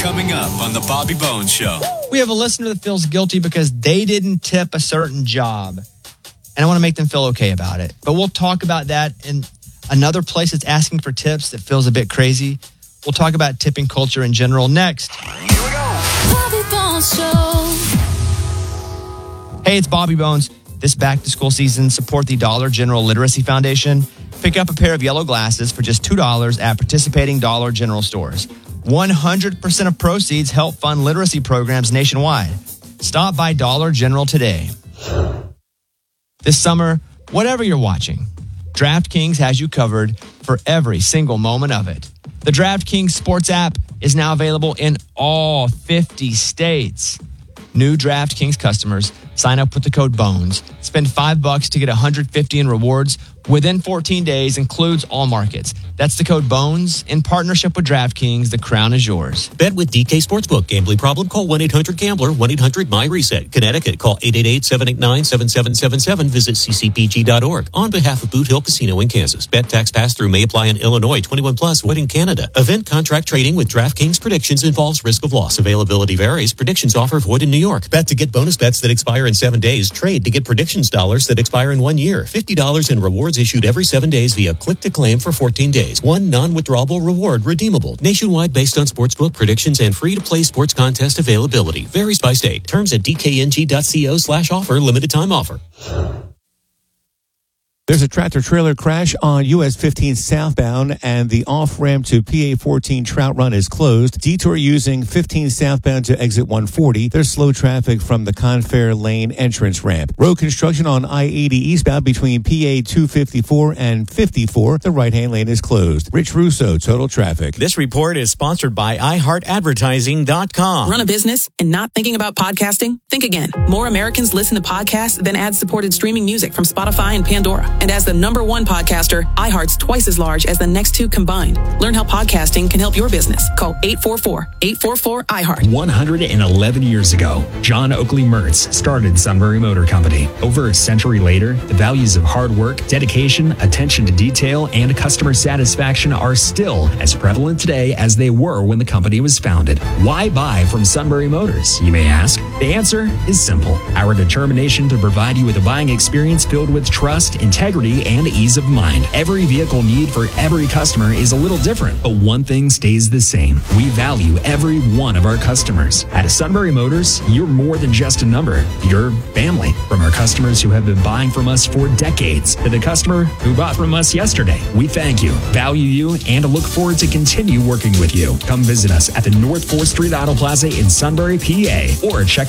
coming up on The Bobby Bones Show. We have a listener that feels guilty because they didn't tip a certain job. And I want to make them feel okay about it. But we'll talk about that in another place that's asking for tips that feels a bit crazy. We'll talk about tipping culture in general next. Here we go. Bobby Bones Show. Hey, it's Bobby Bones. This back-to-school season, support the Dollar General Literacy Foundation. Pick up a pair of yellow glasses for just $2 at participating Dollar General stores. 100% of proceeds help fund literacy programs nationwide. Stop by Dollar General today. This summer, whatever you're watching, DraftKings has you covered for every single moment of it. The DraftKings Sports app is now available in all 50 states. New DraftKings customers sign up with the code BONES. Spend $5 to get $150 in rewards within 14 days, includes all markets. That's the code BONES in partnership with DraftKings. The crown is yours. Bet with DK Sportsbook. Gambling problem? Call 1-800-GAMBLER, 1-800-MY-RESET. Connecticut, call 888-789-7777. Visit ccpg.org. On behalf of Boot Hill Casino in Kansas. Bet tax pass-through may apply in Illinois. 21 plus. Void in Canada. Event contract trading with DraftKings predictions involves risk of loss. Availability varies. Predictions offer void in New York. Bet to get bonus bets that expire in 7 days. Trade to get predictions dollars that expire in 1 year. $50 in rewards issued every 7 days via click to claim for 14 days. One non-withdrawable reward redeemable. Nationwide based on sportsbook predictions and free-to-play sports contest availability. Varies by state. Terms at dkng.co/offer. Limited time offer. There's a tractor-trailer crash on US 15 southbound, and the off-ramp to PA 14 Trout Run is closed. Detour using 15 southbound to exit 140. There's slow traffic from the Confair Lane entrance ramp. Road construction on I-80 eastbound between PA 254 and 54. The right-hand lane is closed. Rich Russo, Total Traffic. This report is sponsored by iHeartAdvertising.com. Run a business and not thinking about podcasting? Think again. More Americans listen to podcasts than ad-supported streaming music from Spotify and Pandora. And as the #1 podcaster, iHeart's twice as large as the next two combined. Learn how podcasting can help your business. Call 844-844-iHeart. 111 years ago, John Oakley Mertz started Sunbury Motor Company. Over a century later, the values of hard work, dedication, attention to detail, and customer satisfaction are still as prevalent today as they were when the company was founded. Why buy from Sunbury Motors, you may ask? The answer is simple. Our determination to provide you with a buying experience filled with trust, integrity, and ease of mind. Every vehicle need for every customer is a little different, but one thing stays the same. We value every one of our customers. At Sunbury Motors, you're more than just a number. You're family. From our customers who have been buying from us for decades to the customer who bought from us yesterday, we thank you, value you, and look forward to continue working with you. Come visit us at the North 4th Street Auto Plaza in Sunbury, PA, or check